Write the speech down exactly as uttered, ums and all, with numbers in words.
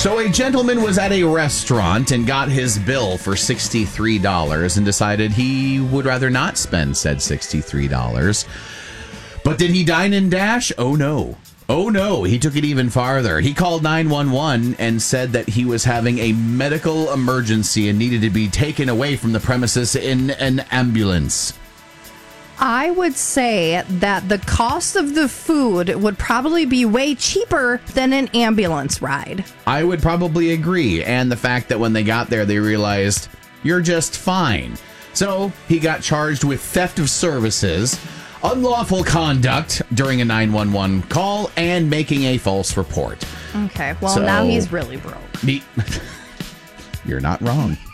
So a gentleman was at a restaurant and got his bill for sixty-three dollars and decided he would rather not spend said sixty-three dollars. But did he dine and dash? Oh, no. Oh, no. He took it even farther. He called nine one one and said that he was having a medical emergency and needed to be taken away from the premises in an ambulance. I would say that the cost of the food would probably be way cheaper than an ambulance ride. I would probably agree. And the fact that when they got there, they realized, you're just fine. So he got charged with theft of services, unlawful conduct during a nine one one call, and making a false report. Okay, well, So- now he's really broke. He- You're not wrong.